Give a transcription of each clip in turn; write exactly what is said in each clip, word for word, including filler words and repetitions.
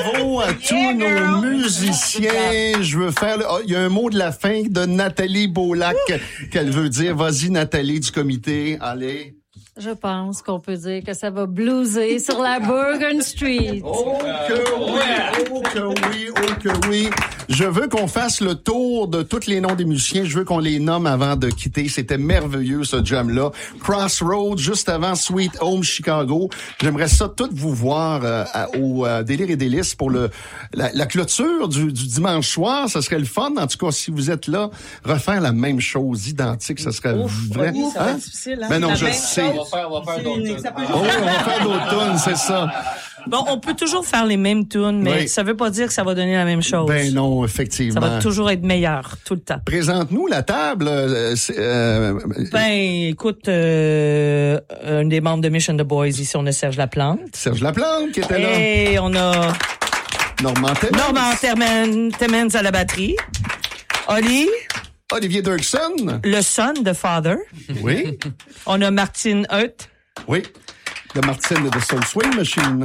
Bravo à tous yeah, nos girl. musiciens. Je veux faire... Il oh, y a un mot de la fin de Nathalie Beaulac qu'elle veut dire. Vas-y, Nathalie, du comité. Allez. Je pense qu'on peut dire que ça va blueser sur la Bergen Street. Oh que oui, oh que oui, oh que oui. Je veux qu'on fasse le tour de tous les noms des musiciens. Je veux qu'on les nomme avant de quitter. C'était merveilleux, ce jam-là. Crossroads, juste avant Sweet Home Chicago. J'aimerais ça tous vous voir euh, à, au euh, Délire et Délices pour le la, la clôture du, du dimanche soir. Ça serait le fun. En tout cas, si vous êtes là, refaire la même chose, identique, ça serait Ouf, vrai. Oui, ça hein? va être difficile. Hein? Ben non, la je sais. Chose. On va faire, on va faire d'autres tunes. Oh, on va faire d'autres tunes, c'est ça. Bon, on peut toujours faire les mêmes tunes, mais oui. ça veut pas dire que ça va donner la même chose. Ben non, effectivement. Ça va toujours être meilleur, tout le temps. Présente-nous la table. Euh, euh, ben, écoute, euh, un des membres de Mission the Boys, ici, on a Serge Laplante. Serge Laplante qui était là. Et on a... Normand Timmins. Normand Timmins, Timmins à la batterie. Oli. Olivier Dirksen. Le son de Father. Oui. On a Martine Hutt. Oui. De Martine de Soul Swing Machine.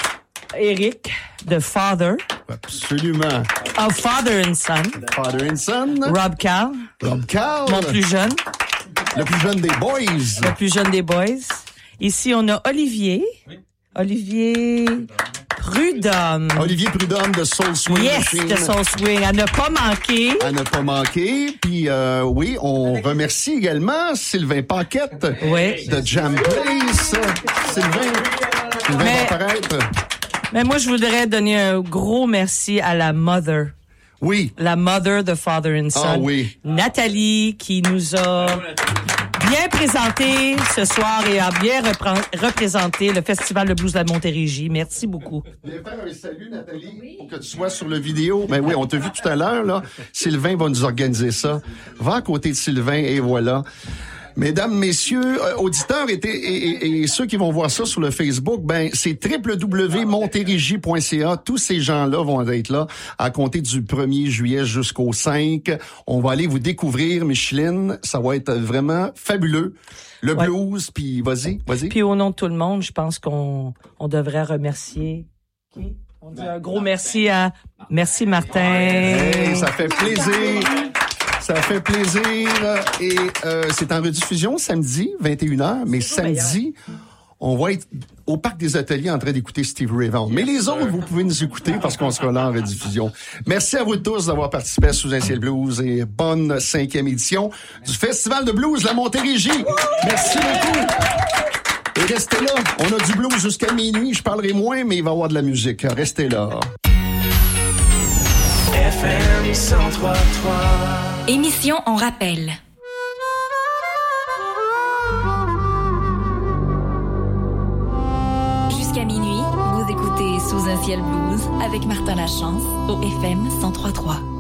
Eric de Father. Absolument. Of Father and Son. Father and Son. Rob Cal. Rob Cal. Mon plus jeune. Le plus jeune des boys. Le plus jeune des boys. Ici, on a Olivier. Oui. Olivier Prudhomme. Olivier Prudhomme de Soul Swing yes, Machine. de Soul Swing. À ne pas manquer. À ne pas manquer. Puis, euh, oui, on remercie également Sylvain Paquette. Oui. De Jam Place. Sylvain. Sylvain mais, va apparaître. Mais moi, je voudrais donner un gros merci à la mother. Oui. La mother de Father and Son. Ah oui. Nathalie, qui nous a bien présenté ce soir et a bien repre- représenté le Festival de blues de la Montérégie. Merci beaucoup. Viens faire un salut, Nathalie, oui. Pour que tu sois sur le vidéo. Ben oui, on t'a vu tout à l'heure, là. Sylvain va nous organiser ça. Va à côté de Sylvain et voilà. Mesdames, messieurs, euh, auditeurs et, et, et, et ceux qui vont voir ça sur le Facebook, ben c'est w w w point montérégie point c a. Tous ces gens-là vont être là à compter du premier juillet jusqu'au cinq. On va aller vous découvrir, Micheline. Ça va être vraiment fabuleux. Le ouais. blues, puis vas-y, vas-y. Puis au nom de tout le monde, je pense qu'on on devrait remercier qui? On dit un gros merci à... Merci, Martin. Hey, ça fait plaisir. Ça fait plaisir. Et euh, c'est en rediffusion samedi, vingt et une heures. Mais samedi, on va être au Parc des Ateliers en train d'écouter Steve Ray Vaughan. Mais les autres, vous pouvez nous écouter parce qu'on sera là en rediffusion. Merci à vous tous d'avoir participé à Sous un ciel blues et bonne cinquième édition du Festival de blues La Montérégie. Merci beaucoup. Et restez là. On a du blues jusqu'à minuit. Je parlerai moins, mais il va y avoir de la musique. Restez là. F M cent trois trois. Émission en rappel. Jusqu'à minuit, vous écoutez Sous un ciel blues avec Martin Lachance au F M cent trois trois.